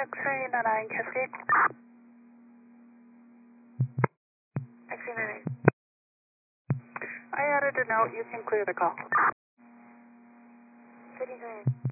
X-ray 9 Cascade. X-ray 9. I added a note. You can clear the call. City Grand.